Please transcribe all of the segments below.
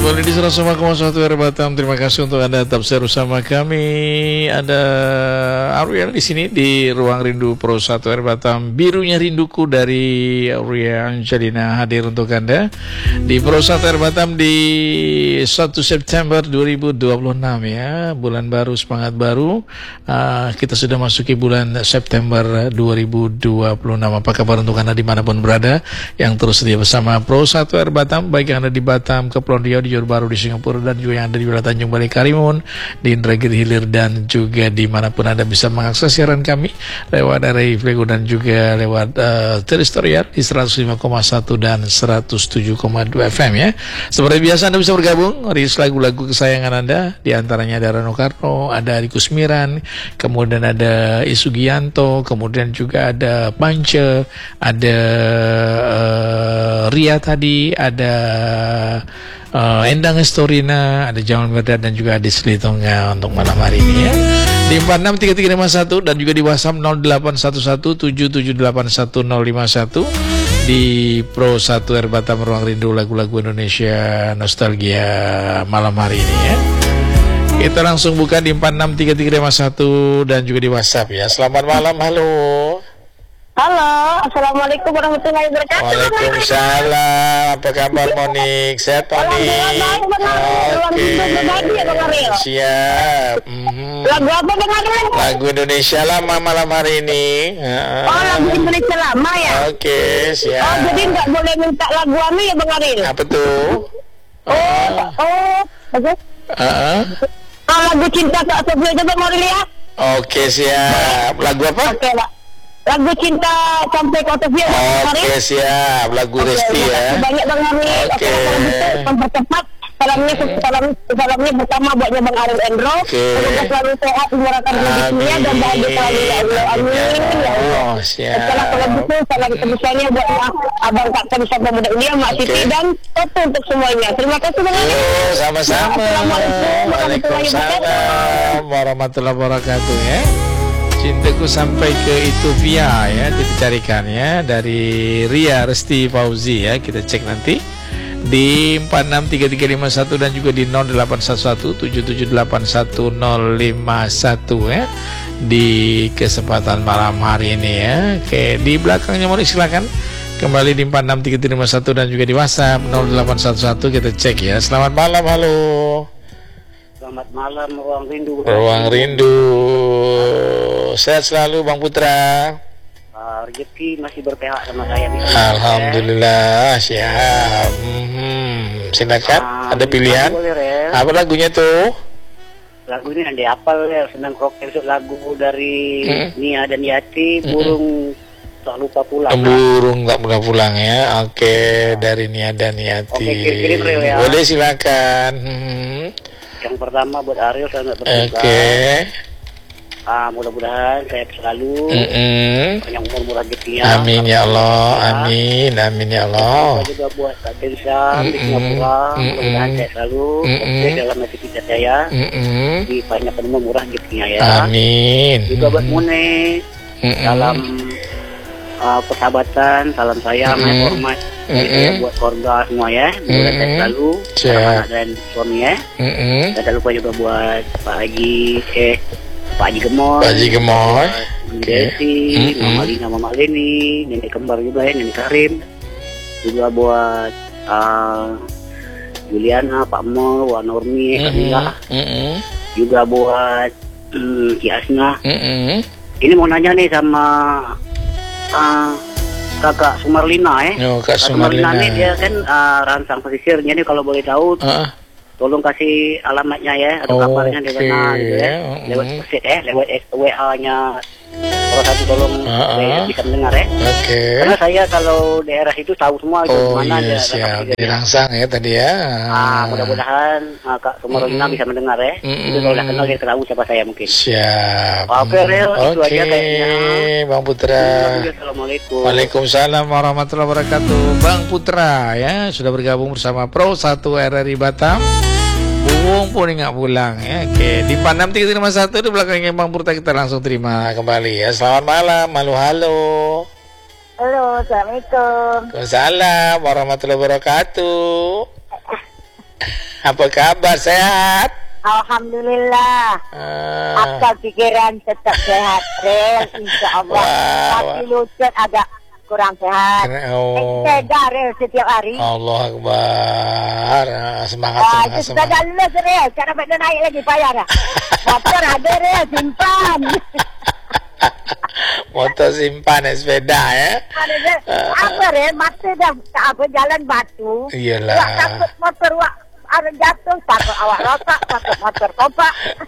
Kembali di 101,1 Batam. Terima kasih untuk Anda tetap share bersama kami. Ada Ariel di sini di Ruang Rindu Pro 1 Batam. Birunya rinduku dari Auria Angelina hadir untuk Anda di Pro 1 Batam di 1 September 2026 ya. Bulan baru, semangat baru. Kita sudah masuki bulan September 2026. Apa kabar untuk Anda dimanapun berada yang terus setia bersama Pro 1 Batam, baik yang ada di Batam, Kepulauan Riau, di Johor Bahru, di Singapura, dan juga yang ada di wilayah Tanjung Balai Karimun, di Indragiri Hilir, dan juga dimanapun Anda bisa mengakses siaran kami lewat RRI Flego dan juga lewat Terrestrial di 105,1 dan 107,2 FM ya. Seperti biasa Anda bisa bergabung di lagu-lagu kesayangan Anda, di antaranya ada Rano Karno, ada Adi Kusmiran, kemudian ada Isugianto, kemudian juga ada Pance, ada Ria tadi, ada Endang Estorina, ada Jamal Mirdad, dan juga Adis Litonga untuk malam hari ini ya. Di 463351 dan juga di WhatsApp 081177811051 di Pro 1 Batam Ruang Rindu lagu-lagu Indonesia nostalgia malam hari ini ya. Kita langsung buka di 463351 dan juga di WhatsApp ya. Selamat malam, halo. Halo, assalamualaikum warahmatullahi wabarakatuh. Waalaikumsalam. Apa kabar Monik? Sehat Monik? Oke. Siap. Lagu apa Bang Ariel? Lagu Indonesia Lama malam hari ini. Oh, lagu Indonesia Lama ya? Oke, siap. Oh, jadi nggak boleh minta lagu anu ya Bang Ariel? Apa tuh? Bagus. Lagu Cinta Tak Sebelum aja Bang Ariel ya? Oke, siap. Lagu apa? Oke, Pak. Lagu Cinta Sampai Kau Terbiar. Oke, siap. Lagu Resti ya. Banyak Bang Ariel. Oke. Kalau gitu mempercepat. Salamnya pertama buatnya Bang Ariel Endro. Semoga selalu sehat, dimurahkan rezekinya dan bahagia selalu ya Allah. Amin ya Allah. Siap. Setelah kalau gitu salam terbesarnya buat Abang Kakak Bisa Pemuda India, Mak Siti dan Toto untuk semuanya. Terima kasih Bang Ariel. Sama-sama. Waalaikumsalam warahmatullahi wabarakatuh ya. Cintaku sampai ke Ethiopia ya, dicarikan ya, dari Ria Resti Fauzi ya. Kita cek nanti di 463351 dan juga di 081177811051 ya, di kesempatan malam hari ini ya. Oke, di belakangnya mau silakan kembali di 463351 dan juga di WhatsApp 0811 kita cek ya. Selamat malam, halo. Selamat malam Ruang Rindu. Ruang Rindu. Sehat selalu Bang Putra. Rezeki masih berpihak sama saya. Alhamdulillah, siap. Silakan, ada pilihan. Apa lagunya tuh? Lagu ini ada apal ya, senang krokel lagu dari Nia dan Yati, burung tak lupa pulang. Burung tak lupa pulang ya. Oke, dari Nia dan Yati. Oke, kirim ya. Boleh silakan. Yang pertama buat Ariel, saya nggak berduka. Oke. Mudah-mudahan saya selalu banyak umur rezekinya. Amin ya Allah, amin ya Allah. Juga buat Kak Densa di Singapura, mudah-mudahan saya selalu dalam hati kita saya di banyak umur rezekinya ya. Amin. Juga buat Mune, salam persahabatan, salam sayang, hormat buat keluarga semua ya. Mudah-mudahan saya selalu anak dan suami ya. Dan lupa juga buat Pak Haji Gemoy, Desi, Mama Lina, Mama Leni, nenek kembar juga ya, nenek Karim. Juga buat Juliana, Pak Mo, Wan Normi, Kamila. Juga buat Ki Asna. Ini mau nanya nih sama Kakak Sumarlina ya. Kak Sumarlina nih dia kan rancang pesisir. Jadi kalau boleh tahu tolong kasih alamatnya ya, atau kabarnya di mana gitu ya. Lewat pesit lewat WA-nya kalau satu tolong bisa mendengar ya. Karena saya kalau daerah itu tahu semua itu mana dia. Siap, dirangsang ya tadi ya. Mudah-mudahan Kak Sumarlina bisa mendengar ya. Itu kalau udah kenal dia tahu siapa saya mungkin. Siap. Oke, Rel, itu aja kayaknya. Bang Putra. Assalamualaikum. Waalaikumsalam warahmatullahi wabarakatuh. Bang Putra ya, sudah bergabung bersama Pro 1 RRI Batam. Buung pun nggak pulang ya. Oke, di 463351 di belakangnya Bang Putra kita langsung terima kembali ya. Selamat malam, halo. Halo, assalamualaikum. Waalaikumsalam warahmatullahi wabarakatuh. Apa kabar, sehat? Alhamdulillah. Akal pikiran tetap sehat, Rel, insya-Allah. Tapi lutut agak kurang sehat. Sepeda, Rel, setiap hari. Allah Akbar. Semangat. Sepeda lulus, Rel. Cara nak naik lagi payah dah. Motor ada, Rel, simpan. Motor simpan sepeda ya. Apa, Rel? Mata dah apa jalan batu. Iyalah. Awak takut motor awak ada jatuh, takut awak rosak, takut motor kopak.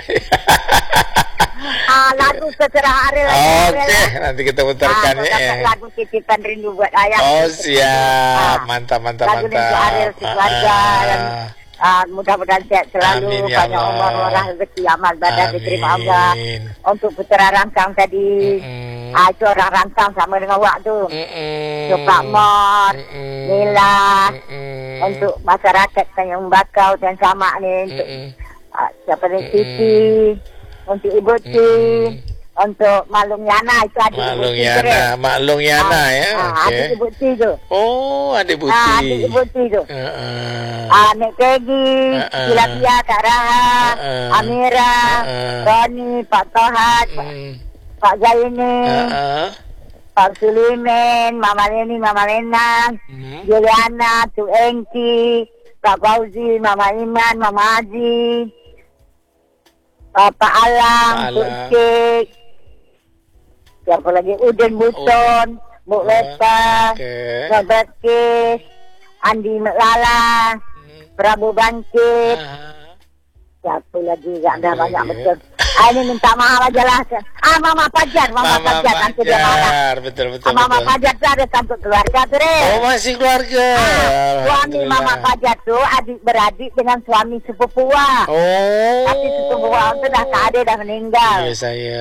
Lagu secerah Ariel. Oke, nanti kita putarkan ya. Lagu titipan rindu buat ayah. Oh siap, mantap. Lagu untuk Ariel sekeluarga dan mudah-mudahan sehat selalu, banyak umur, murah rezeki, amal badan diterima Allah. Untuk putera rangsang tadi, itu orang rangsang sama dengan awak tu. Untuk Pak Mor, Nila, untuk masyarakat Tanjung Bakau dan Samak ni, untuk siapa ni, Siti, untuk Ibu Ti, untuk Malung Yana, itu adik Malung Yana ya. Adik Ibu Ti tu. Oh, adik Ibu Ti. Adik Ibu Ti tu. Nek Peggy, Silapia, Kak Raha, Amira, Roni, Pak Tohat, Pak Zaini, Pak Suliman, Mama Leni, Mama Lena, Juliana, Tu Engki, Pak Fauzi, Mama Iman, Mama Haji, Pak Alang, Tuk Cik, siapa lagi, Udin Buton, Bu Lesta, Robert Kis, Andi Melala, Prabu Bangkit, siapa lagi, tak ada banyak betul. Ini minta maaf aja lah. Mama Fajar, nanti dia marah. Betul. Mama Fajar tu ada satu keluarga tu, Re. Oh, masih keluarga. Suami Mama Fajar tu adik beradik dengan suami sepupu Wak. Oh. Tapi sepupu Wak tu dah tak ada, dah meninggal. Ya saya.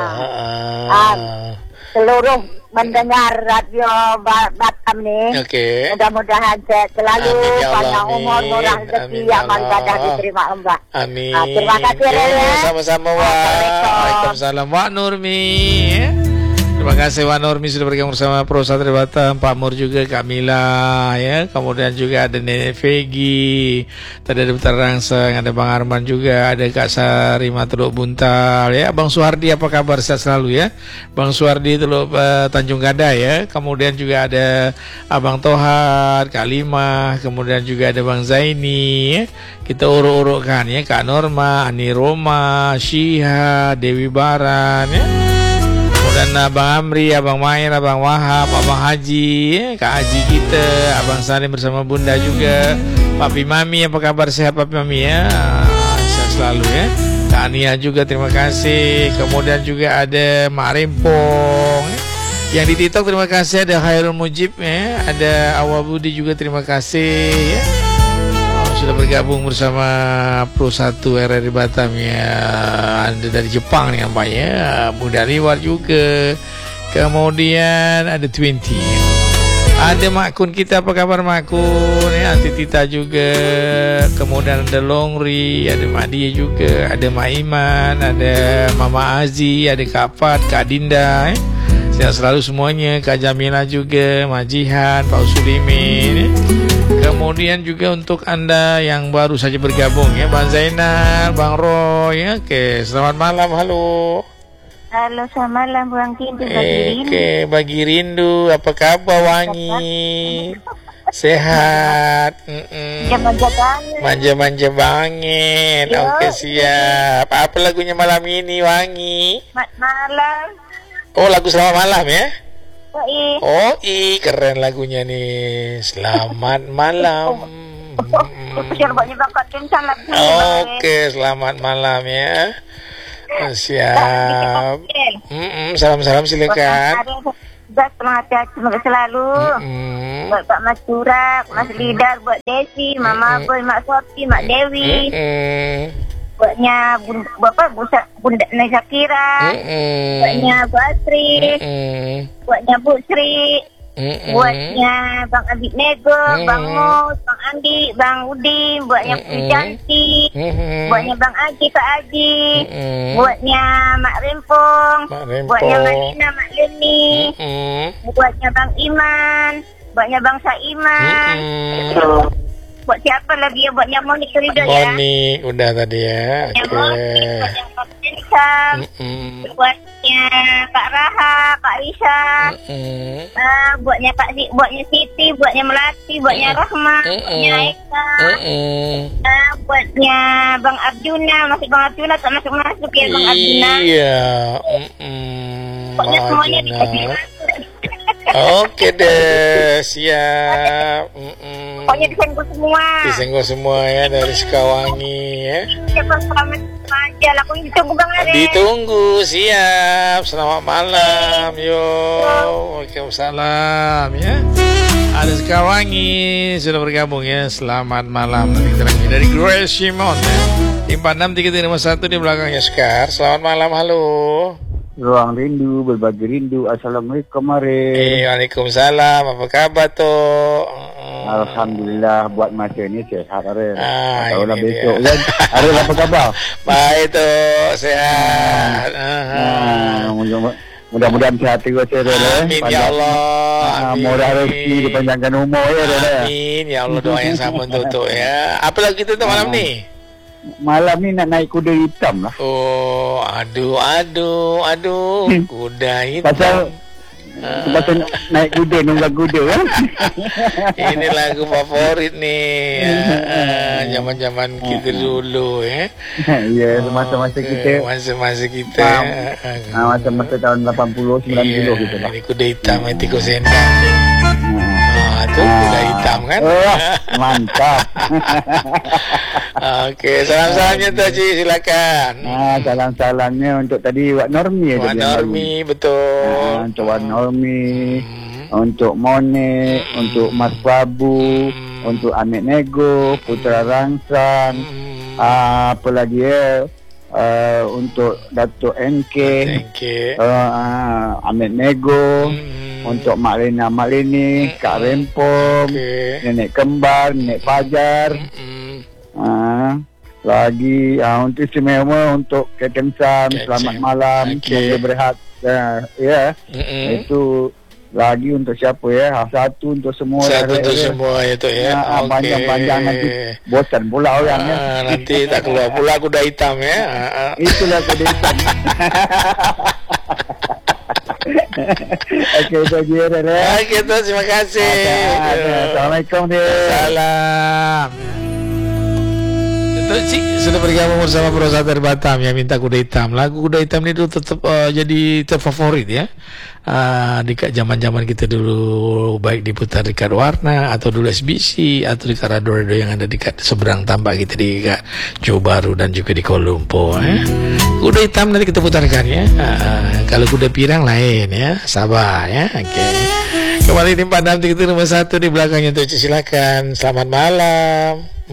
Seluruh mendengar radio Batam ni, mudah-mudahan sehat selalu, panjang umur, murah rezeki, amal ibadah diterima Allah. Amin. Terima kasih, Rele. Sama-sama, Wak. Waalaikumsalam, Wak Nurmi. Terima kasih Wak Nurmi sudah bergabung bersama Pro Satria Batam, Pak Mur juga, Kak Mila ya. Kemudian juga ada Nenek Fegi, tadi ada Putar Rangsang, ada Bang Arman juga, ada Kak Sarima Teluk Buntal ya. Bang Suhardi apa kabar, sehat selalu ya. Bang Suhardi Teluk Tanjung Gadai ya. Kemudian juga ada Abang Tohat, Kak Limah, kemudian juga ada Bang Zaini ya. Kita urut-urutkan ya, Kak Norma, Ani Roma, Syiha, Dewi Baran ya. Dan Abang Amri, Abang Main, Abang Wahab, Abang Haji, Kak Haji kita, Abang Salim bersama Bunda juga, Papi Mami, apa kabar, sehat Papi Mami ya? Sehat selalu ya. Kak Ania juga terima kasih. Kemudian juga ada Mak Rempong yang di TikTok, terima kasih. Ada Khairul Mujib ya. Ada Awal Budi juga terima kasih ya. Sudah bergabung bersama Pro 1 RRI Batam ya. Ada dari Jepang nih nampaknya, Bunda Liwar juga. Kemudian ada 20. Ada Mak Kun kita, apa kabar Mak Kun ya. Anti Tita juga. Kemudian ada Longri, ada Mak Dia juga, ada Mak Iman, ada Mama Azi, ada Kak Fat, Kak Dinda ya. Sehat selalu semuanya. Kak Jamila juga, Mak Jihan, Pak Sulimin ya. Kemudian juga untuk Anda yang baru saja bergabung ya, Bang Zainal, Bang Roy ya. Oke, selamat malam, halo. Halo, selamat malam Bang Rindu, Bagi Rindu. Oke, Bagi Rindu, apa kabar Wangi? Sehat. Manja-manja banget. Manja-manja banget. Oke, siap. Apa lagunya malam ini Wangi? Malam. Oh, lagu selamat malam ya? Oh, keren lagunya nih. Selamat malam. Oke, selamat malam ya. Siap. Salam-salam silakan. Semangat selalu. Buat Pak Mas Surak, Mas Lidar, buat Desi, Mama Boy, Mak Sofi, Mak Dewi. Buatnya Bunda Nai Syakira, buatnya Bu Asri, buatnya Bu Sri, buatnya Bang Abid Nego, Bang Mus, Bang Andi, Bang Udin, buatnya Putri Cantik, buatnya Bang Aji, Kak Aji, buatnya Mak Rempong, buatnya Malina, Mak Leni, buatnya Bang Iman, buatnya Bang Saiman. buat siapa lagi ya? Buatnya Monik Ridho ya. Monik udah tadi ya. Oke. Buatnya Kak Raha, Kak Isa. Buatnya buatnya Siti, buatnya Melati, buatnya Rahma, buatnya Eka. Buatnya Bang Arjuna, masih Bang Arjuna tak masuk ya Bang Arjuna. Iya. Pokoknya semuanya dikasih masuk. Oke deh, siap. Pokoknya disenggol semua. Disenggol semua ya dari Sekawangi ya. Selamat aja, lakuin ditunggu Bang Are. Ditunggu, siap. Selamat malam, yo. Waalaikumsalam ya. Ada Sekawangi sudah bergabung ya. Selamat malam dari Grace Simon ya. Tim 463351 di belakangnya Sekar. Selamat malam, halo. Ruang rindu, berbagi rindu. Assalamualaikum Mare. Waalaikumsalam. Apa kabar tuh? Alhamdulillah buat masa ini sehat Are. Tahu lah besok kan. Are apa kabar? Baik tuh, sehat. Mudah-mudahan sehat juga Are. Amin ya Allah. Murah rezeki, dipanjangkan umur ya Are. Amin ya Allah, doa yang sama untuk ya. Apa lagi tuh malam nih? Malam ni nak naik kuda hitam lah. Oh, aduh, kuda hitam. Pasal naik kuda, nunggang kuda kan. Ini lagu favorit nih. Zaman-zaman kita dulu ya. Ya, masa-masa kita. Masa-masa kita. Masa-masa tahun 80, 90 gitu lah. Ini kuda hitam, Tiko Sendang. Tuh kuda hitam kan. Mantap. Oke, salam-salamnya tuh Ci, silakan. Salam-salamnya untuk tadi Wak Normi. Wak Normi, betul. Untuk Wak Normi, untuk Monik, untuk Mas Prabu, untuk Anik Nego, Putra Rangsang, apa lagi ya? Untuk Datuk NK, Anik Nego, untuk Mak Lini, Kak Rempong, Nenek Kembar, Nenek Fajar. Lagi untuk istimewa untuk Kapten Sam, selamat malam, semoga berehat ya. Itu lagi untuk siapa ya? Satu untuk semua. Satu untuk semua itu ya. Panjang-panjang nanti bosan pula orang ya. Nanti tak keluar pula kuda hitam ya. Itulah kuda hitam. Oke, itu aja ya. Oke, terima kasih. Assalamualaikum dia. Salam. Sudah bergabung bersama Prosa dari Batam yang minta kuda hitam. Lagu kuda hitam ini dulu tetap jadi terfavorit ya. Dekat zaman-zaman kita dulu, baik diputar dekat Warna atau dulu SBC atau dekat radio-radio yang ada dekat seberang tambak kita di Johor Bahru dan juga di Kuala Lumpur. Kuda hitam nanti kita putarkan ya. Kalau kuda pirang lain ya, sabar ya. Oke. Kembali di 463351 di belakangnya tuh, silakan. Selamat malam.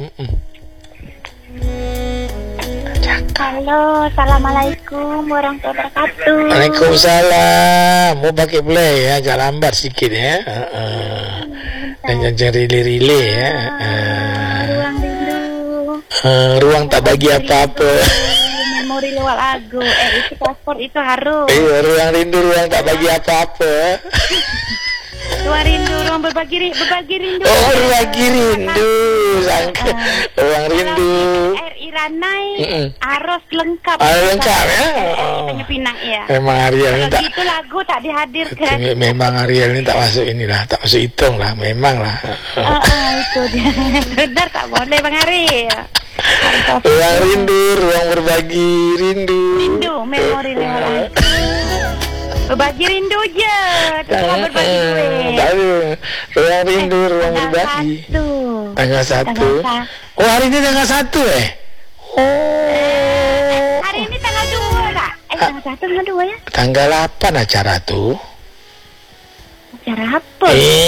Halo, assalamualaikum warahmatullahi wabarakatuh. Waalaikumsalam. Mau pakai play ya, agak lambat sedikit ya. Dan jangan rile-rile ya. Ruang rindu. Ruang tak bagi apa-apa. Memori lewat lagu. Isi paspor itu harus. Iya, ruang rindu, ruang tak bagi apa-apa. Ruang rindu, ruang berbagi rindu. Oh, berbagi rindu. Sangka ruang rindu. RI Ranai, Aros lengkap. Lengkap ya. Tanya Pinang ya. Memang Ariel ini tak. Itu lagu tak dihadirkan. Memang Ariel ini tak masuk inilah, tak masuk hitung lah, memang lah. Itu dia. Benar tak boleh Bang Ariel. Ruang rindu, ruang berbagi rindu. Rindu, memori lewat. Berbagi rindu je. Tuh berbagi duit. Ruang rindu, ruang berbagi. Tanggal 1. Oh, hari ini tanggal 1 Hari ini tanggal 2 tak? Tanggal 1, tanggal 2 ya? Tanggal 8 acara tuh. Acara apa?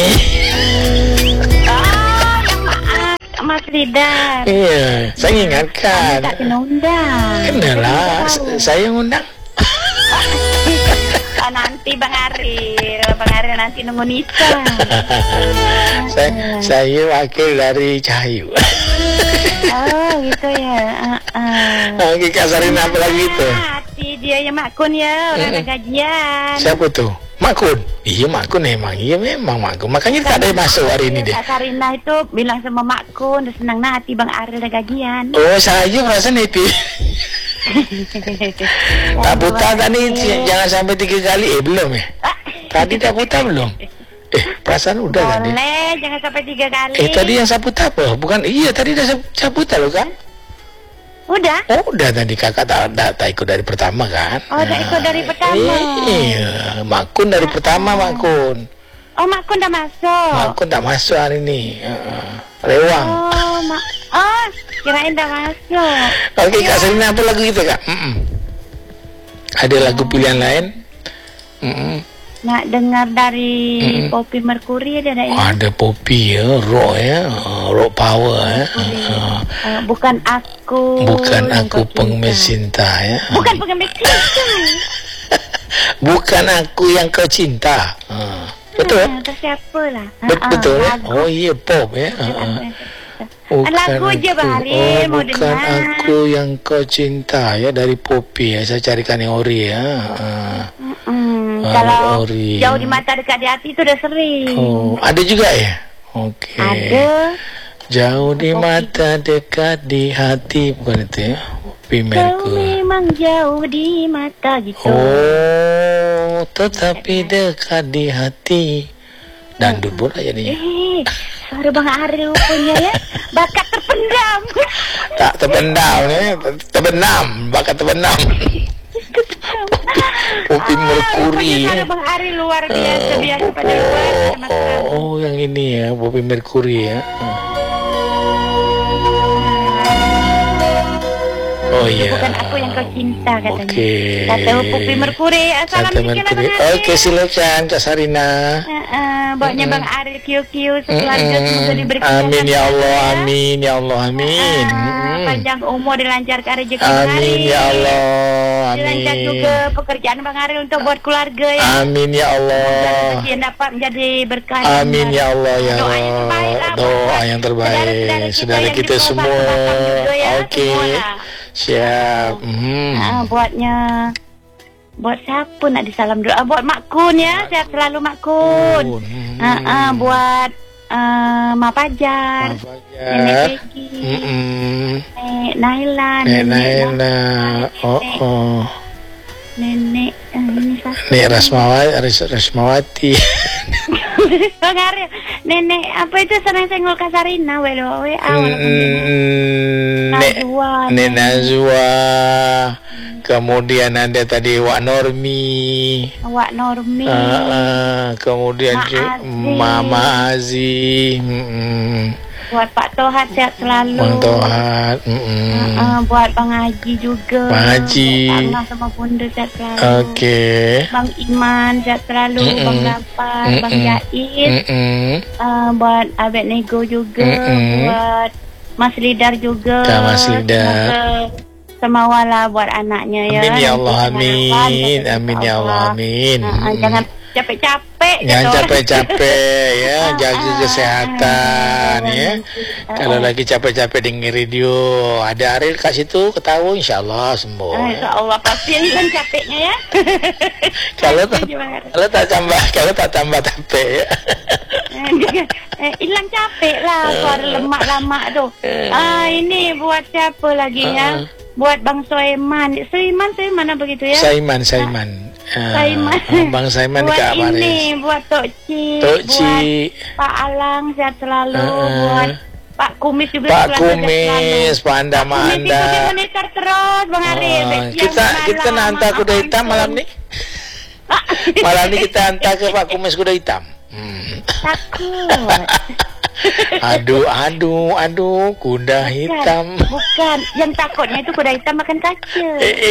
Yang maaf Mas Ridan. Iya, saya ingatkan. Tak kena undang. Kenalah, saya undang. Nanti Bang Ariel nanti nunggu Nisa. Saya wakil dari Cahayu. Oh gitu ya. Kak Sarina apa lagi itu? Hati dia ya Mak Kun ya, orang ada gajian. Siapa tuh? Mak Kun. Iya Mak Kun memang. Iya memang Mak Kun. Makanya tak ada yang masuk hari ini deh. Kak Sarina itu bilang sama Mak Kun, senang hati Bang Aril ada gajian. Oh, saya merasa itu. Tak buta tadi jangan sampai 3 kali. Belum ya? Tadi tak buta belum? Perasaan udah tadi. Boleh, jangan sampai 3 kali. Tadi yang sabut apa? Bukan, iya tadi udah sabut loh kan? Udah? Oh, udah tadi kakak tak ikut dari pertama kan? Oh, tak ikut dari pertama. Iya, Mak Kun dari pertama Mak Kun. Oh, Mak Kun dah masuk. Mak Kun tak masuk hari ini. Lewang. Oh, kirain dah masuk. Oke, Kak Serina apa lagu gitu Kak? Ada lagu pilihan lain? Nak dengar dari Poppy Mercury ada ini. Ada Poppy ya, rock power ya. Bukan aku. Bukan aku pengemis cinta ya. Bukan pengemis cinta. Bukan aku yang kau cinta. Betul? Siapa lah? Betul ya? Oh iya pop ya. Lagu je Bari mau bukan dengar. Aku yang kau cinta ya, dari Poppy ya. Saya carikan yang ori ya. Kalau ori. Jauh di mata dekat di hati itu udah sering. Oh, ada juga ya? Oke. Ada. Jauh di mata dekat di hati, bukan itu ya? Poppy Mercury. Kau memang jauh di mata gitu. Oh, tetapi dekat di hati. Dandut pula jadinya. Suara Bang Aril punya ya. Bakat terpendam. Tak terpendam ya, terbenam, bakat terbenam. Poppy Mercury. Suara Bang Aril luar biasa pada luar. Oh, yang ini ya, Poppy Mercury ya. Oh iya. Bukan aku yang kau cinta katanya. Oke. Kata Poppy Mercury. Assalamualaikum Bang Aril. Oke, silakan Kak Sarina. Bawanya Bang Aril Kio sekeluarga semoga diberikan. Amin ya Allah, amin ya Allah, amin. Panjang umur, dilancarkan rezeki Amin Bang Aril. ya Allah, amin. Dilancar juga pekerjaan Bang Aril untuk buat keluarga ya. Amin ya Allah. Yang dapat menjadi berkah. Amin ya Allah ya Doa yang terbaik lah. Doa yang terbaik. Saudara kita semua. Oke. Siap. Buat siapa nak disalam doa? Buat Mak Kun ya. Sehat selalu Mak Kun. Buat Mak Fajar. Nenek Peggy. Nenek Naila. Nenek ini siapa? Nenek Rasmawati. Bang Aril, nenek apa itu seneng-senggol Kak Sarina Nek Najwa. Kemudian ada tadi Wak Normi. Kemudian Mama Azi. Buat Pak Tohat sehat selalu. Bang Tohat. Buat Bang Haji juga. Bang Haji. Allah sama Bunda sehat selalu. Oke. Bang Iman sehat selalu. Bang Dapat, Bang Jais. Buat Abed Nego juga. Buat Mas Lidar juga. Mas Lidar. Semawala buat anaknya ya. Amin ya Allah, amin. Amin ya Allah, amin. Jangan capek-capek. Jangan capek-capek ya, jaga kesehatan ya. Kalau lagi capek-capek dengar radio, ada Aril kat situ, ketawa insya-Allah sembuh. Insya-Allah pasti ini kan capeknya ya. Kalau tak tambah capek ya. Hilang capek lah suara lemak-lemak tu. Ini buat siapa lagi ya? Buat Bang Soeman apa begitu ya? Saiman. Bang Saiman buat dekat Paris. Ini buat Tok Cik. Buat Pak Alang sehat selalu. Buat Pak Kumis juga. Pak Kumis, Pak Anda. Kumis ikuti monitor terus Bang Aril. Kita nak hantar kuda hitam malam ni. Malam ni kita hantar ke Pak Kumis kuda hitam. Takut. Aduh, kuda hitam. Bukan, yang takutnya itu kuda hitam makan kaca.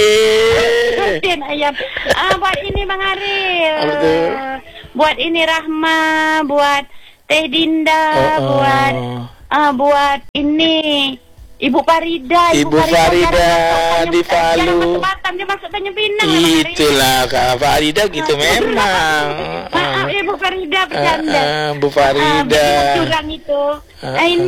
Ayam. Buat ini Bang Aril. Buat ini Rahma, buat Teh Dinda, buat ini Ibu Farida di Palu. Dia masuk Tanjung Pinang. Itulah Kak Farida gitu memang. Ibu Farida bercanda. Bu Farida. Curang itu.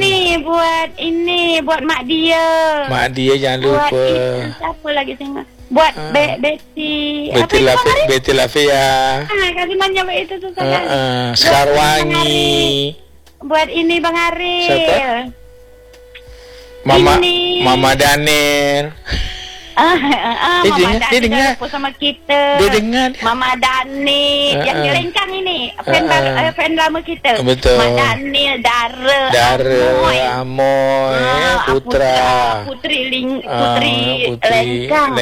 Ini buat Mak Dia. Mak Dia jangan lupa. Apa lagi saya buat Betty Lafia. Kasih nanya itu susah kan. Sekarwangi. Buat ini Bang Aril. Siapa? Mama Daniel. Mama Dani dah lupa sama kita. Dia dengar. Mama Dani yang nyelengkang ini, friend lama kita. Betul. Mama Dani, Dara, Amoy, Putra, Putri Lengkang.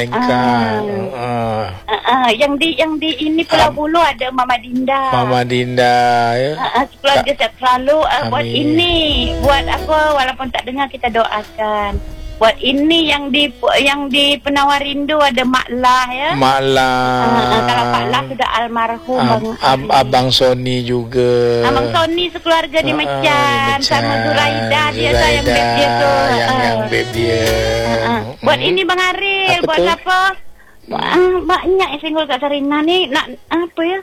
Yang di ini Pulau Bulu ada Mama Dinda. Ya. Keluarga saya selalu buat ini, buat apa walaupun tak dengar kita doakan. Buat ini yang di Penawar Rindu ada Mak Lah ya. Mak Lah. Kalau Pak Lah sudah almarhum. Abang Sony juga. Abang Sony sekeluarga di Mecan sama Zuraida dia sayang beb dia tuh. Yang beb dia. Buat ini Bang Aril, buat apa? Banyak yang singgul Kak Sarina nih nak apa ya?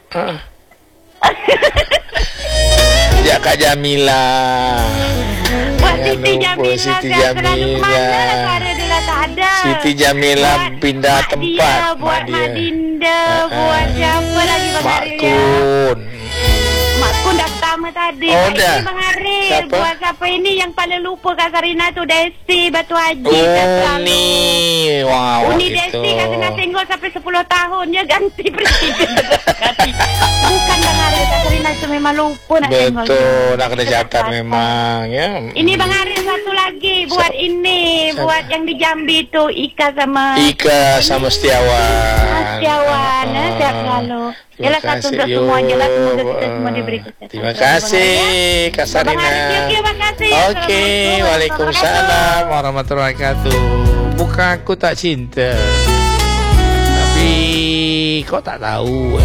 Ya Kak Jamila. Buat Siti Jamila selalu kemana lah suara dia lah tak ada. Siti Jamila buat pindah tempat. Buat Mak Dinda, buat siapa lagi Bang Aril ya? Mak Kun dah pertama tadi. Dah. Ini Bang Aril. Buat siapa ini yang paling lupa Kak Sarina tu Desi Batu Haji. Uni. Wow. Uni Desi Kak Sarina singgul sampai 10 tahun dia ganti presiden. Bukan Bang Aril, Kak Sarina itu memang lupa nak singgul. Betul, nak kena catat memang ya. Ini Bang Aril satu lagi buat ini, buat yang di Jambi tu Ika sama Setiawan. Siap selalu. Yalah satu untuk semuanya lah, semoga kita semua diberi kesehatan. Terima kasih Kak Sarina. Terima kasih. Oke, waalaikumsalam warahmatullahi wabarakatuh. Bukan aku tak cinta, tapi kau tak tahu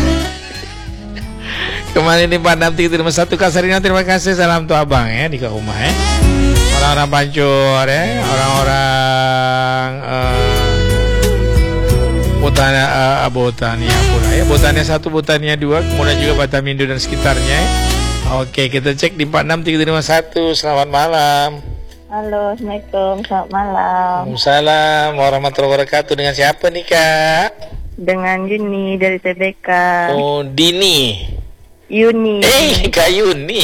Kemarin di 4631 Kak Sarina, terima kasih. Salam tuh abang ya di ke rumah ya. Orang-orang Pancur ya, orang-orang Botania pula ya. Botania 1, Botania 2, kemudian juga Batamindo dan sekitarnya ya. Oke, kita cek di 4631. Selamat malam. Halo, Assalamualaikum, selamat malam. Waalaikumsalam warahmatullahi wabarakatuh. Dengan siapa nih Kak? Dengan Yuni dari TBK. Oh, Dini. Yuni. Kak Yuni.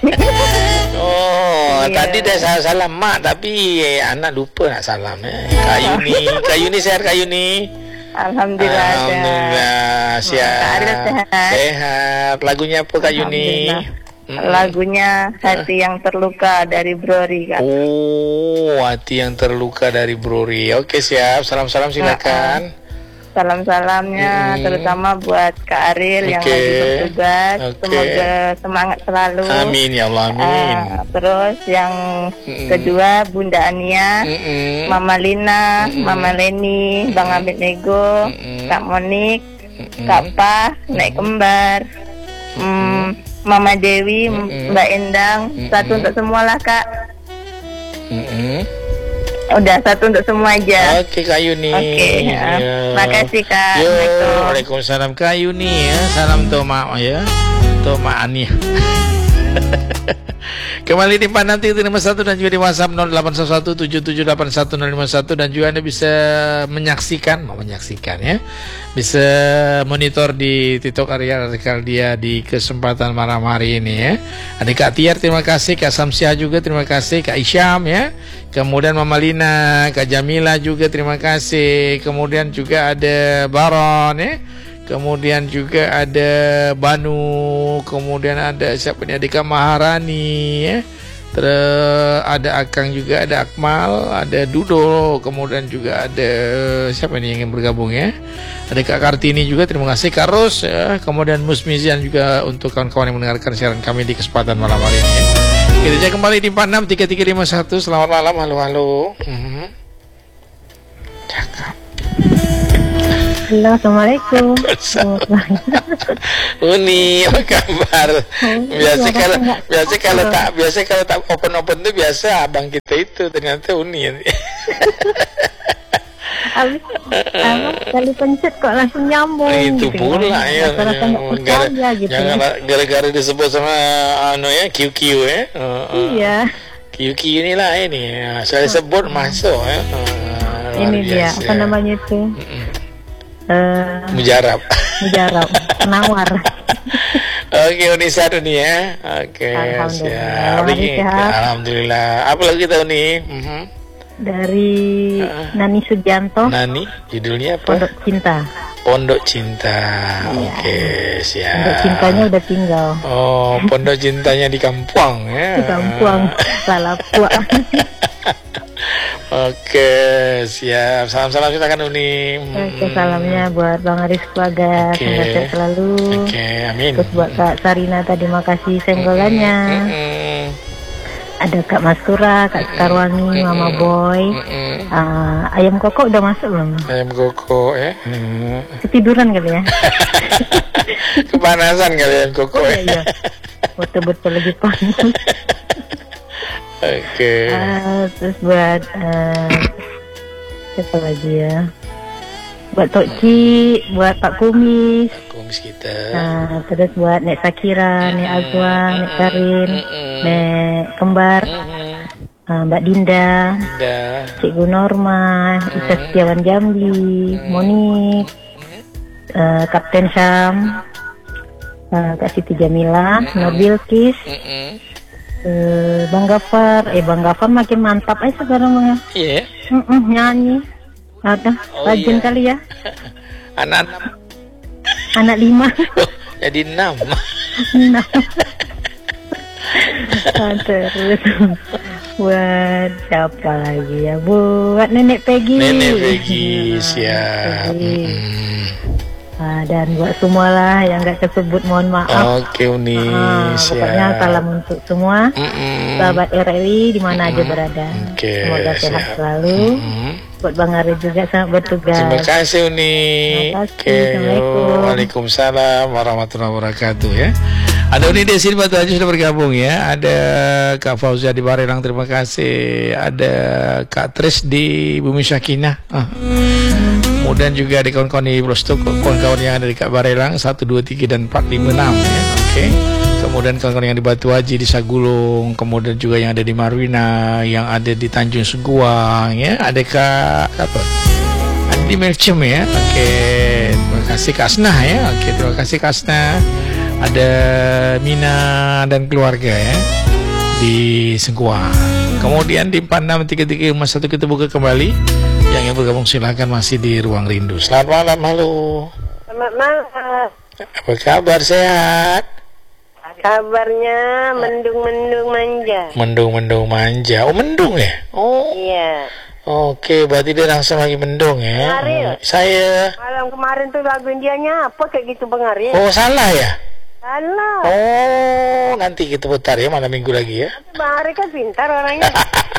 Oh, iya. Tadi dah salam mak, tapi anak lupa nak salam Kak Yuni. Kak Yuni sehat Kak Yuni? Alhamdulillah. Sehat. Lagunya apa Kak Yuni? Lagunya Hati Yang Terluka dari Brori Kak. Oh, Hati Yang Terluka dari Brori. Oke, siap. Salam-salam silakan. Salam-salamnya terutama buat Kak Aril yang lagi bertugas. Semoga semangat selalu. Amin ya Allah, amin. Terus yang kedua Bunda Ania, Mama Lina, Mama Leni, Bang Abid Nego, Kak Monik, Kak Pah, Nek Kembar, Mama Dewi, Mbak Endang. Satu untuk semua lah Kak. Udah satu untuk semua aja. Oke Kak Yuni. Oke. Makasih Kak. Waalaikumsalam Kak Yuni ya. Salam tuh mak ya. Tuh mak Ania. Kembali di 4631 dan juga di WhatsApp 0811778151 dan juga Anda bisa menyaksikan ya. Bisa monitor di TikTok artikel dia di kesempatan malam hari ini ya. Ada Kak Tiar, terima kasih. Kak Samsiah juga terima kasih. Kak Isyam ya. Kemudian Mama Lina, Kak Jamila juga terima kasih. Kemudian juga ada Baron ya. Kemudian juga ada Banu, kemudian ada siapa nih, Adika Maharani ya. Terus ada Akang juga, ada Akmal, ada Dudo, kemudian juga ada siapa nih yang ingin bergabung ya. Ada Kak Kartini juga, terima kasih Kak Ros ya. Kemudian Musmizian juga untuk kawan-kawan yang mendengarkan siaran kami di kesempatan malam hari ini ya. Kita cek kembali di 463351. Selamat malam, halo. Cakap. Halo, Assalamualaikum. Uni, apa kabar? Biasa kalau tak open tuh biasa abang kita itu ternyata Uni. Abang kali pencet kok langsung nyambung. Itu gitu, pula ya. Gara-gara disebut sama QQ ya. Iya. QQ inilah ini. Saya sebut masuk ya. Ini dia apa namanya itu? Mujarab. Penawar. Oke, Uni satu nih ya. Oke, siap. Alhamdulillah. Apa lagi kita Uni? Dari Nani Sugianto. Nani, judulnya apa? Pondok Cinta. Pondok Cinta. Iya. Oke, siap. Pondok Cintanya udah tinggal. Oh, Pondok Cintanya di Kampung ya. Di Kampung, Salapua. Oke, siap. Salam-salam kita kan Uni. Oke, salamnya buat Bang Aris keluarga. Semoga sehat selalu. Oke, amin. Terus buat Kak Sarina tadi, makasih senggolannya. Ada Kak Mastura, Kak Sekarwangi, Mama Boy. Ayam Koko udah masuk belum? Ayam Koko ya. Ketiduran kali ya. Kepanasan kali Ayam Koko ya. Iya. Betul-betul lagi panas. Oke. Terus buat siapa lagi ya? Buat Tokci, buat Pak Kumis. Kumis kita. Terus buat Nek Sakira, Nek Azwa, Nek Karin, Nek Kembar, Mbak Dinda, Cikgu Norma, Isa Setiawan Jambi, Monik, Kapten Syam, Kak Siti Jamila, Nobil Kis, Bang Gafar. Bang Gafar makin mantap sekarang Bang ya. Iya. Nyanyi. Ada rajin kali ya. Anak 5. Jadi 6. Terus buat siapa lagi ya? Buat Nenek Peggy. Siap. Dan buat semualah yang gak kesebut, mohon maaf. Oke Uni, pokoknya salam untuk semua sahabat RRI di mana aja berada. Semoga sehat selalu. Buat Bang Ari juga sangat bertugas. Terima kasih Uni. Assalamualaikum. Waalaikumsalam warahmatullahi wabarakatuh ya. Ada Uni di sini Batu Haji sudah bergabung ya. Ada Kak Fauzia di Barelang, terima kasih. Ada Kak Tris di Bumi Sakinah. Kemudian juga ada kawan-kawan di Brostok, kawan-kawan yang ada di Kak Barelang 1, 2, 3 dan 4, 5, 6 ya. Oke. Kemudian kawan-kawan yang di Batu Haji, di Sagulung, kemudian juga yang ada di Marwina, yang ada di Tanjung Seguang ya. Ada Kak apa? Ada di Melcem ya. Oke. Terima kasih Kak Asnah ya. Oke, terima kasih Kak Asnah. Ada Mina dan keluarga ya di Sengkuang. Kemudian di 463351 kita buka kembali. Yang ingin bergabung silakan, masih di Ruang Rindu. Selamat malam, halo. Selamat malam. Apa kabar, sehat? Kabarnya mendung-mendung manja. Mendung-mendung manja. Oh, mendung ya? Oh. Iya. Oke, berarti dia langsung lagi mendung ya. Ariel. Saya malam kemarin tuh lagu Indianya apa kayak gitu Bang Ariel? Oh, salah ya? Salah. Oh, nanti kita putar ya malam minggu lagi ya. Bang Ariel kan pintar orangnya.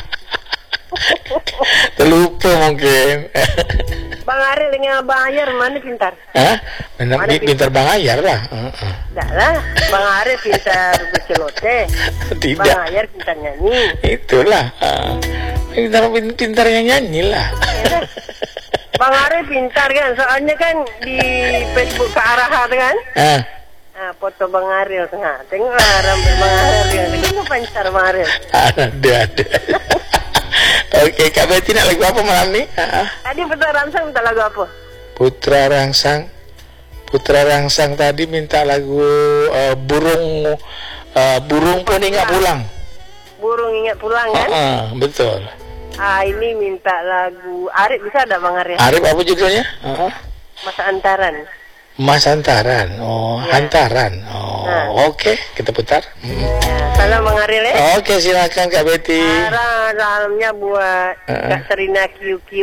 Terlupa mungkin. Bang Ariel dengan Bang Ayar mana pintar? Pintar Bang Ayar lah. Tidak lah, Bang Ariel pintar bercelote. Tidak. Bang Ayar pintar nyanyi. Itulah. Pintar yang nyanyi lah. Bang Ariel pintar kan, soalnya kan di Facebook ke arah kan. Foto Bang Ariel tengah. Tengoklah rambut Bang Ariel. Tengok pancar Bang Ariel. Ada. Oke, Kak Betty nak lagu apa malam ni? Tadi Putra Rangsang minta lagu apa? Putra Rangsang tadi minta lagu burung pun ingat pulang. Burung ingat pulang kan? Betul. Ini minta lagu Arif, bisa ada Bang Arif? Arif apa judulnya? Masa Antaran. Mas Antaran. Oh, ya. Antaran. Oh, oke, kita putar. Salam Bang Ariel ya. Oke, silakan Kak Betty. Salamnya buat Kak Serina QQ.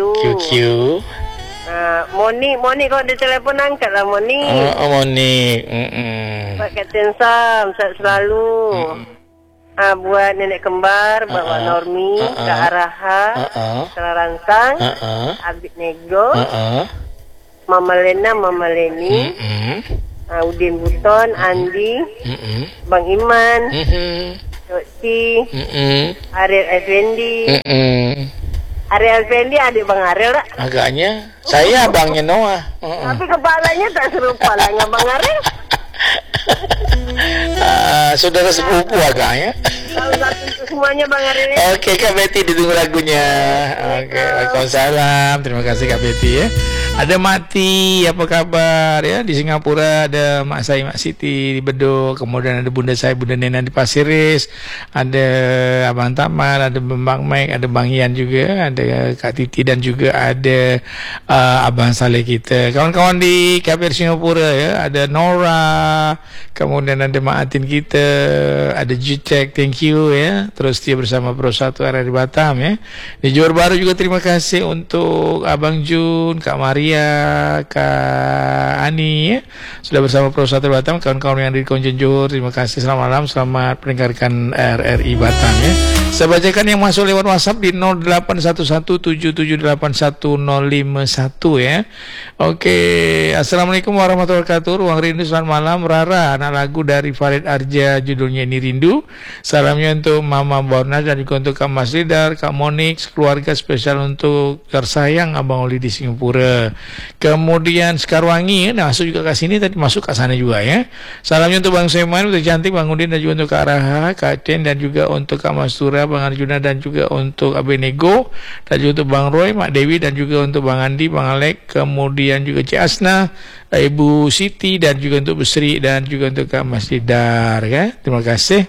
Moni kalau ada telepon angkat lah Moni. Moni. Buat Kapten Sam, sehat selalu. Buat Nenek Kembar, Bapak Normi, Kak Araha, Kak Rangsang, Abid Nego, Mama Lena, Mama Leni, Udin Buton, Andi, Bang Iman, Yoti, Ariel Effendi. Ariel Effendi adik Bang Ariel tak? Agaknya saya abangnya Noah. Tapi kepalanya tak serupa lah dengan Bang Ariel. Saudara sepupu agaknya. Tahun satu untuk semuanya Bang Ari. Oke Kak Betty, ditunggu lagunya. Oke, waalaikumsalam. Terima kasih Kak Betty ya. Ada Mati, apa kabar ya? Di Singapura ada Mak saya, Mak Siti di Bedok. Kemudian ada Bunda saya, Bunda Nena di Pasiris. Ada Abang Taman, ada Bang Mike, ada Bang Ian juga, ada Kak Titi dan juga ada Abang Saleh kita. Kawan-kawan di KBR Singapura ya, ada Nora, kemudian ada Mak Atin kita, ada Jutek, thank you ya. Terus dia bersama Pro 1 area di Batam ya. Di Johor Bahru juga terima kasih untuk Abang Jun, Kak Maria, Kak Ani ya. Sudah bersama Pro 1 Batam, kawan-kawan yang di Konjen Johor, terima kasih, selamat malam, selamat mendengarkan RRI Batam ya. Saya bacakan yang masuk lewat WhatsApp di 081177811051 ya. Oke, Assalamualaikum warahmatullahi wabarakatuh. Ruang Rindu, selamat malam. Rara, anak lagu dari Farid Arja, judulnya Ini Rindu. Salamnya untuk Mama Borna dan juga untuk Kak Mas Lidar, Kak Monik, keluarga spesial untuk tersayang Abang Oli di Singapura. Kemudian Sekarwangi, nah masuk juga ke sini, tadi masuk ke sana juga ya. Salamnya untuk Bang Seman, untuk Cantik, Bang Udin dan juga untuk Kak Raha, Kak Ten dan juga untuk Kak Mastura, Bang Arjuna dan juga untuk Abenego dan juga untuk Bang Roy, Mak Dewi dan juga untuk Bang Andi, Bang Alek, kemudian juga Cik Asna, Ibu Siti dan juga untuk Besri dan juga untuk Kak Mas Lidar ya. Terima kasih.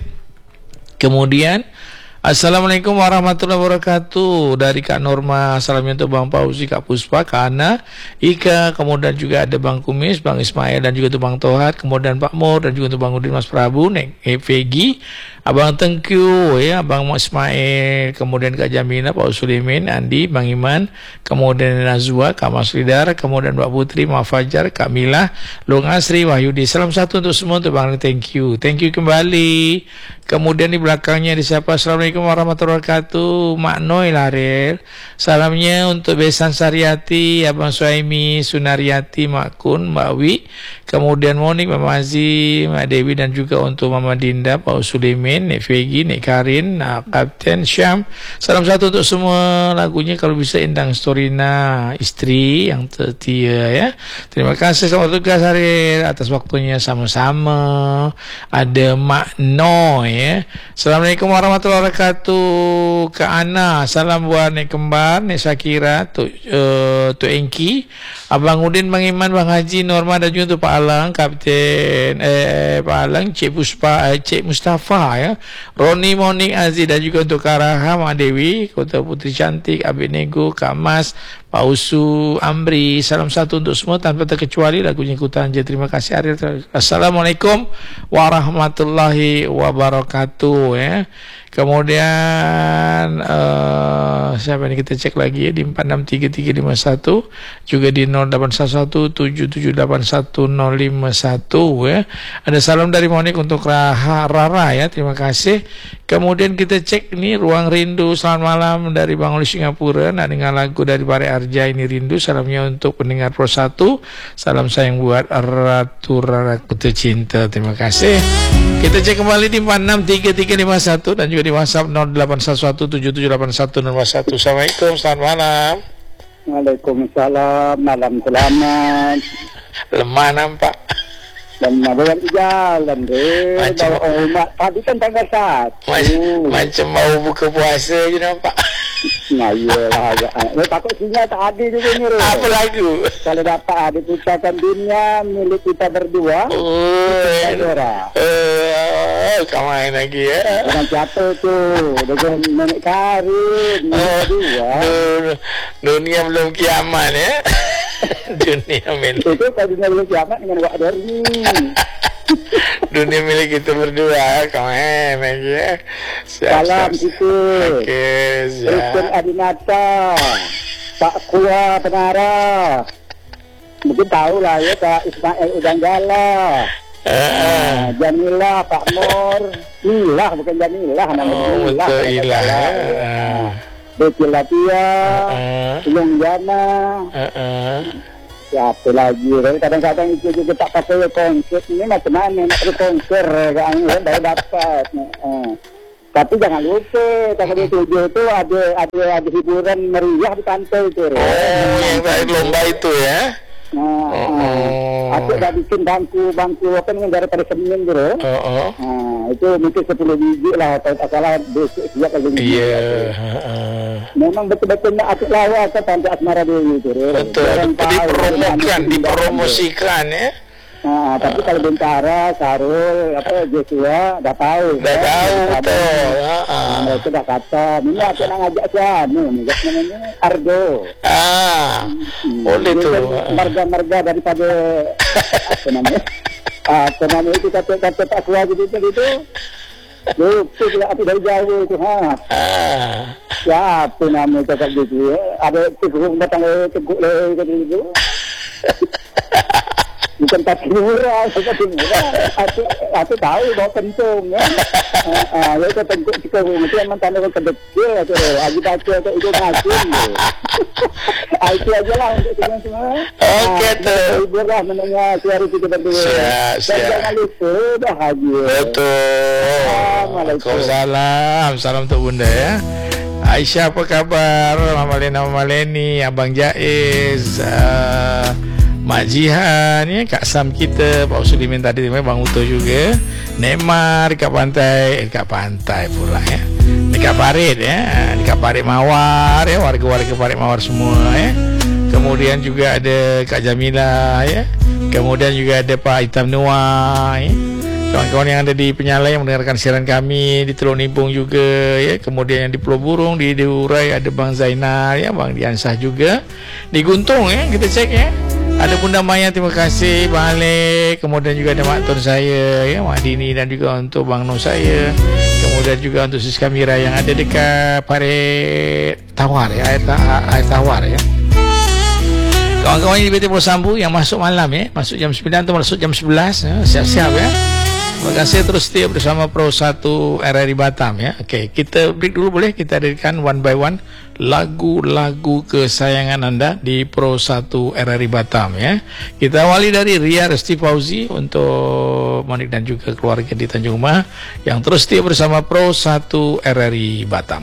Kemudian Assalamualaikum warahmatullahi wabarakatuh. Dari Kak Norma, salamnya untuk Bang Pauzi, Kak Puspa, Kak Ana, Ika, kemudian juga ada Bang Kumis, Bang Ismail dan juga untuk Bang Tohat, kemudian Pak Mur dan juga untuk Bang Udin, Mas Prabu, Nek Vegi, Abang Tengku ya, Bang Ismail, kemudian Kak Jamina, Pak Sulimin, Andi, Bang Iman, kemudian Nazwa, Kak Mas Lidar, kemudian Mbak Putri, Mak Fajar, Kak Mila, Long Asri, Wahyudi. Salam satu untuk semua, untuk Bang, thank you kembali. Kemudian di belakangnya disapa, Assalamualaikum warahmatullahi wabarakatuh, Mak Noi Laril. Salamnya untuk Besan Sariati, Abang Suhaimi, Sunaryati, Mak Kun, Mbak Wi, kemudian Monik, Mama Aziz, Mak Dewi dan juga untuk Mama Dinda, Pak Sulimin, Nek Vegi, Nek Karin, Kapten Syam. Salam satu untuk semua. Lagunya kalau bisa Endang Storina, istri yang setia ya. Terima kasih, selamat tugas Haril atas waktunya, sama-sama. Ada Mak Noi ya. Assalamualaikum warahmatullahi wabarakatuh. Kak Ana, salam buat Nek Kembar, Nek Syakira, Tuk Engki, Abang Udin, Bang Iman, Bang Haji, Norma dan juga untuk Pak Alang, Kapten Pak Alang, Cik Puspa, Cik Mustafa ya, Roni, Monik, Aziz dan juga untuk Kak Raha, Mak Dewi, Kota Putri Cantik, Abenego, Kak Mas, Pak Usu, Amri. Salam satu untuk semua tanpa terkecuali. Lagunya ikutan aja. Terima kasih Ariel. Assalamualaikum warahmatullahi wabarakatuh ya. Kemudian siapa ini, kita cek lagi ya di 463351, juga di 081177811051 ya. Ada salam dari Monik untuk Rara ya, terima kasih. Kemudian kita cek ini Ruang Rindu, selamat malam dari Bang Oli Singapura. Nah, dengan lagu dari Pare Arja, Ini Rindu. Salamnya untuk pendengar Pro 1. Salam sayang buat Ratu Raraku tercinta. Terima kasih. Kita cek kembali di 463351 dan juga di WhatsApp 0811778101. Assalamualaikum, selamat malam. Waalaikumsalam, malam selamat. Lemah nampak. Lemah dalam jalan deh. Tadi kan tanggal 1. Macam mau buka puasa je nampak. Nah iyalah, takut sinyal tak ada juga ni. Apa lagu? Kalau dapat diputarkan dunia milik kita berdua. Kau main lagi ya. Dengan siapa tu? Dengan Nenek Karin, berdua. Dunia belum kiamat ya. Dunia milik. Itu kalau dunia belum kiamat dengan Wak Dorni. Dunia milik kita berdua. Kau main lagi ya. Salam itu. Okey, siap. Rukun Adinata, Pak Kua Penara. Mungkin tahulah ya, Pak Ismail Udanggala. Jamilah, Pak Mor, Ilah bukan Jamilah, namanya Ilah. Betul, Ilah. Betul Latia, Long Jana. Siapa lagi? Kadang-kadang itu juga tak pakai konsep. Ini macam mana nak berkonser kan? Baru dapat. Tapi jangan lupa, tanggal 27 itu ada hiburan meriah di pantai itu. Yang lomba itu ya? Aku dah bikin bangku apa ni daripada semen tu. Itu mungkin 10 biji lah, kalau tak salah besok siap lagi. Memang betul-betul nak aku lawa ke Pantai Asmara Dewi tu. Betul, dipromosikan ya. Tapi kalau Bintara, Sarul, Joshua dah tahu. Dah tahu betul. Mereka dah kata, ini aku nak ngajak siapa ni, namanya Argo. Boleh tu. Marga-marga daripada apa namanya itu kata tak kuat gitu. Lupa pula aku dari jauh tu. Siapa nama cakap gitu ya? Ada teguk datang teguk gitu. Bukan tak murah, aku tahu bahawa pentung ya. Mereka tengok jika mesti memang tanda kedekir tu. Agi baca tu itu macam tu. Itu aja lah untuk semua. Okey tu. Ibu lah mendengar suara kita berdua. Siap. Jangan lupa bahagia. Betul. Waalaikumsalam. Salam untuk bunda ya. Aisyah apa khabar? Mama Leni, Abang Jaiz, Mak Jihan ya, Kak Sam kita, Pak Sulimin tadi, Bang Uto juga, Neymar dekat pantai pula ya, dekat Parit ya, dekat Parit Mawar ya, warga-warga Parit Mawar semua ya. Kemudian juga ada Kak Jamila ya, kemudian juga ada Pak Hitam Noah ya, kawan-kawan yang ada di Penyalai yang mendengarkan siaran kami di Teluk Nibung juga ya. Kemudian yang di Pulau Burung, di Urai ada Bang Zainal ya, Bang Diansah juga, di Guntung ya, kita cek ya. Ada Bunda Maya, terima kasih Bang Alek. Kemudian juga ada Mak Tun saya ya, Mak Dini, dan juga untuk Bang Noh saya. Kemudian juga untuk Siska Mira yang ada dekat Parit Tawar ya, air tawar ya. Kawan-kawan di BT Pulau Sambu yang masuk malam ya, masuk jam 9 atau masuk jam 11 ya, siap-siap ya. Terima kasih terus setia bersama Pro 1 RRI Batam ya. Okey, kita break dulu boleh? Kita hadirkan one by one lagu-lagu kesayangan anda di Pro 1 RRI Batam ya. Kita awali dari Ria Resti Fauzi untuk Monik dan juga keluarga di Tanjung Rumah yang terus setia bersama Pro 1 RRI Batam.